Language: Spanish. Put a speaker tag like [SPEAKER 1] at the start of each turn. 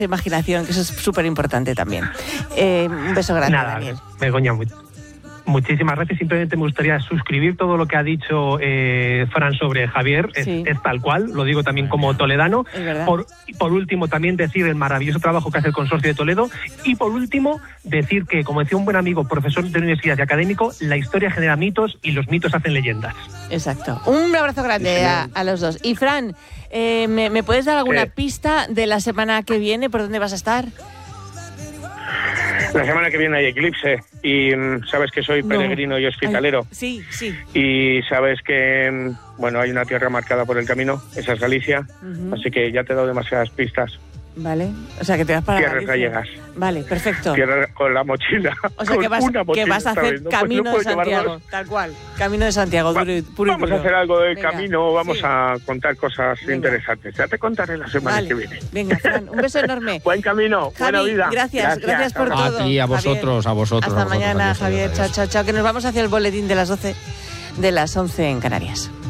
[SPEAKER 1] imaginación, que eso es súper importante también. Un beso grande, Daniel.
[SPEAKER 2] Begoña, muchísimas gracias. Simplemente me gustaría suscribir todo lo que ha dicho Fran sobre Javier. Es tal cual, lo digo también como toledano. Por último, también decir el maravilloso trabajo que hace el Consorcio de Toledo. Y por último, decir que, como decía un buen amigo, profesor de universidad y académico, la historia genera mitos y los mitos hacen leyendas.
[SPEAKER 1] Exacto. Un abrazo grande a los dos. Y Fran, ¿me puedes dar alguna pista de la semana que viene? ¿Por dónde vas a estar?
[SPEAKER 3] La semana que viene hay eclipse y sabes que soy peregrino y hospitalero.
[SPEAKER 1] Sí.
[SPEAKER 3] Y sabes que, hay una tierra marcada por el camino, esa es Galicia, así que ya te he dado demasiadas pistas.
[SPEAKER 1] Vale, o sea que te vas para
[SPEAKER 3] Tierras gallegas.
[SPEAKER 1] Vale, perfecto.
[SPEAKER 3] Tierra con la mochila.
[SPEAKER 1] O sea que vas a hacer Camino de Santiago, tal cual. Camino de Santiago, puro.
[SPEAKER 3] Vamos a hacer algo del camino, vamos a contar cosas interesantes. Ya te contaré la semana que viene.
[SPEAKER 1] Venga, Fran, un beso enorme.
[SPEAKER 3] Buen camino,
[SPEAKER 1] Javi,
[SPEAKER 3] buena vida.
[SPEAKER 1] Gracias por todo.
[SPEAKER 4] A ti, a vosotros,
[SPEAKER 1] Javier. Hasta mañana,
[SPEAKER 4] adiós,
[SPEAKER 1] Javier.
[SPEAKER 4] adiós.
[SPEAKER 1] Chao, que nos vamos hacia el boletín de las 12, de las 11 en Canarias.